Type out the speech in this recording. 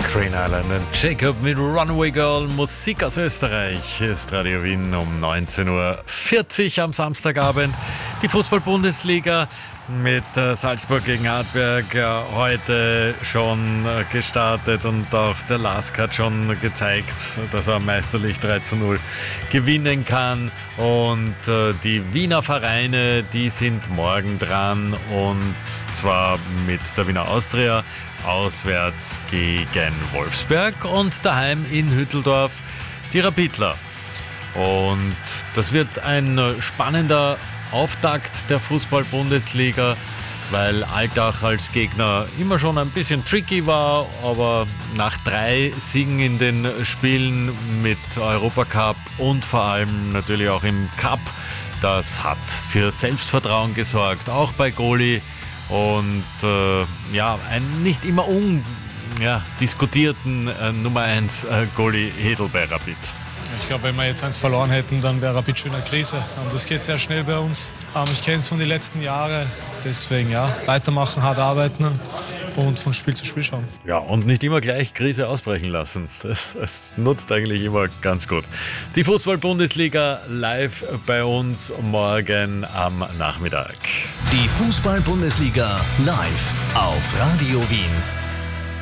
Green Island und Jacob mit Runaway Girl, Musik aus Österreich. Hier ist Radio Wien um 19.40 Uhr am Samstagabend. Die Fußball-Bundesliga mit Salzburg gegen Hartberg heute schon gestartet und auch der LASK hat schon gezeigt, dass er meisterlich 3:0 gewinnen kann. Und die Wiener Vereine, die sind morgen dran und zwar mit der Wiener Austria auswärts gegen Wolfsberg und daheim in Hütteldorf die Rapidler. Und das wird ein spannender Auftakt der Fußball-Bundesliga, weil Altach als Gegner immer schon ein bisschen tricky war, aber nach 3 Siegen in den Spielen mit Europacup und vor allem natürlich auch im Cup, das hat für Selbstvertrauen gesorgt, auch bei Goalie und einen nicht immer diskutierten Nummer 1 Goalie Hedl bei Rapid. Ich glaube, wenn wir jetzt eins verloren hätten, dann wäre Rapid schon in der Krise. Das geht sehr schnell bei uns. Ich kenne es von den letzten Jahren. Deswegen weitermachen, hart arbeiten und von Spiel zu Spiel schauen. Ja, und nicht immer gleich Krise ausbrechen lassen. Das nutzt eigentlich immer ganz gut. Die Fußball-Bundesliga live bei uns morgen am Nachmittag. Die Fußball-Bundesliga live auf Radio Wien.